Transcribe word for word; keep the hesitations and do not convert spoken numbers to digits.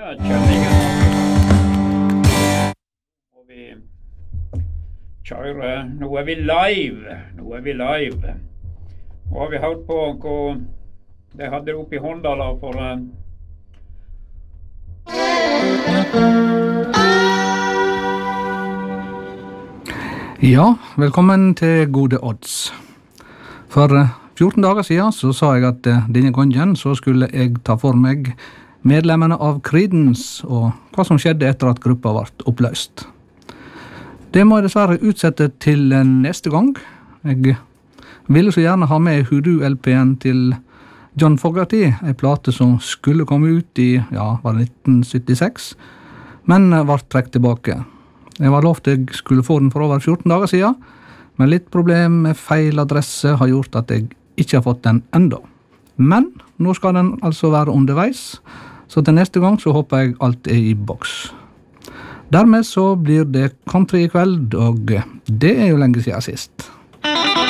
Ja, kjøringen. Nå må vi kjøre. Nå er vi live. Nå er vi live. Nå har vi hørt på hva de hadde oppe i Håndala for uh... Ja, velkommen til Gode Odds. For fjorten dager siden så sa jeg at denne gangen så skulle jeg ta for meg medlemmene av Creedence og hva som skjedde etter at gruppa ble oppløst. Det må jeg dessverre utsette til neste gang. Jeg ville så gjerne ha med Hoodoo-L P-en til John Fogerty, en plate som skulle komme ut i, ja, var det nitten syttiseks, men ble trekt tilbake. Jeg var lovt jeg skulle få den for over fjorten dager siden, men litt problem med feil adresse har gjort at jeg ikke har fått den enda. Men nå skal den altså være underveis, så til neste gang så håper jeg alt er i boks. Dermed så blir det country i kveld, og det er jo lenge siden sist.